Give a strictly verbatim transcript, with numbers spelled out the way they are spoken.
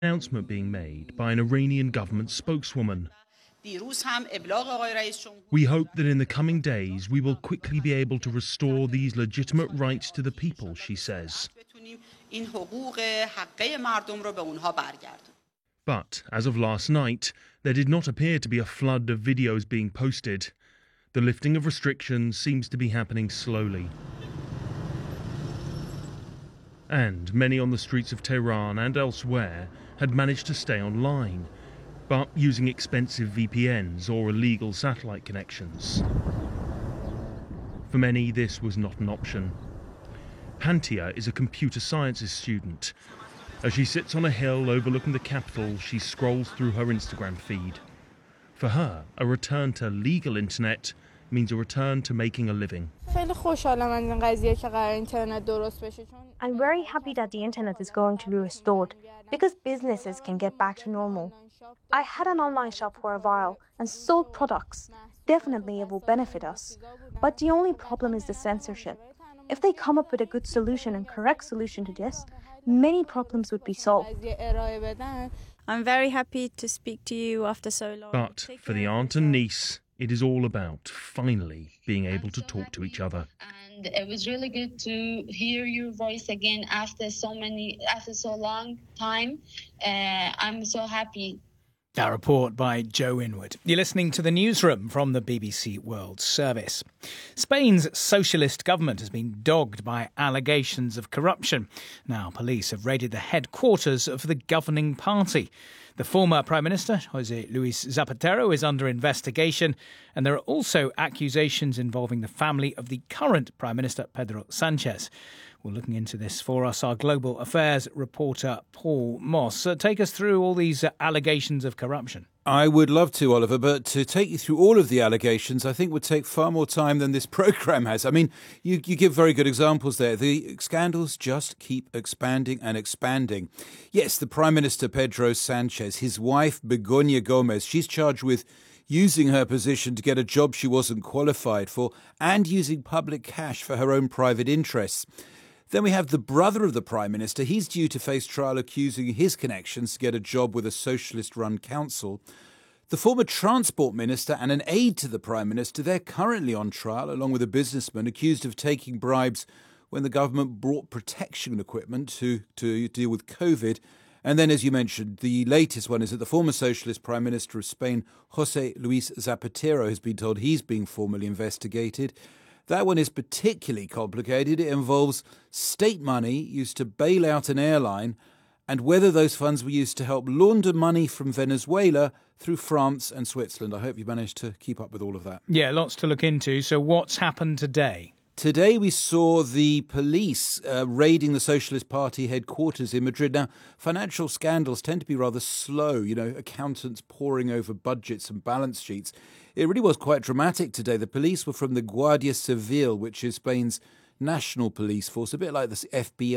Announcement being made by an Iranian government spokeswoman. We hope that in the coming days we will quickly be able to restore these legitimate rights to the people, she says. But as of last night, there did not appear to be a flood of videos being posted. The lifting of restrictions seems to be happening slowly. And many on the streets of Tehran and elsewhere had managed to stay online, but using expensive V P Ns or illegal satellite connections. For many, this was not an option. Pantia is a computer sciences student. As she sits on a hill overlooking the capital, she scrolls through her Instagram feed. For her, a return to legal internet means a return to making a living. I'm very happy that the internet is going to be restored because businesses can get back to normal. I had an online shop for a while and sold products. Definitely it will benefit us. But the only problem is the censorship. If they come up with a good solution and correct solution to this, many problems would be solved. I'm very happy to speak to you after so long. But for the aunt and niece, it is all about finally being able to talk to each other. And it was really good to hear your voice again after so many, after so long time. Uh, I'm so happy. A report by Joe Inwood. You're listening to the newsroom from the B B C World Service. Spain's socialist government has been dogged by allegations of corruption. Now, police have raided the headquarters of the governing party. The former Prime Minister, José Luis Zapatero, is under investigation, and there are also accusations involving the family of the current Prime Minister, Pedro Sánchez. Well, looking into this for us, our global affairs reporter, Paul Moss. Uh, take us through all these uh, allegations of corruption. I would love to, Oliver, but to take you through all of the allegations, I think would take far more time than this programme has. I mean, you, you give very good examples there. The scandals just keep expanding and expanding. Yes, the Prime Minister, Pedro Sánchez, his wife, Begoña Gómez, she's charged with using her position to get a job she wasn't qualified for and using public cash for her own private interests. Then we have the brother of the Prime Minister. He's due to face trial accusing his connections to get a job with a socialist-run council. The former Transport Minister and an aide to the Prime Minister, they're currently on trial, along with a businessman accused of taking bribes when the government brought protection equipment to, to deal with COVID. And then, as you mentioned, the latest one is that the former Socialist Prime Minister of Spain, José Luis Zapatero, has been told he's being formally investigated. That one is particularly complicated. It involves state money used to bail out an airline and whether those funds were used to help launder money from Venezuela through France and Switzerland. I hope you managed to keep up with all of that. Yeah, lots to look into. So what's happened today? Today we saw the police uh, raiding the Socialist Party headquarters in Madrid. Now, financial scandals tend to be rather slow, you know, accountants poring over budgets and balance sheets. It really was quite dramatic today. The police were from the Guardia Civil, which is Spain's national police force, a bit like the F B I.